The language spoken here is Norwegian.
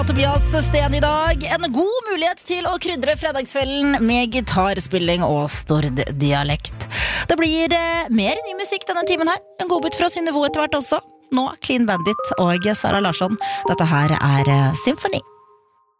Tobias Sten I dag. En god mulighet til å krydre fredagskvelden med gitarspilling og Stord-dialekt. Det blir mer ny musikk denne timen her. En godbit fra Synnøve etter hvert også. Nå Clean Bandit og Sara Larsson. Dette her Symfoni.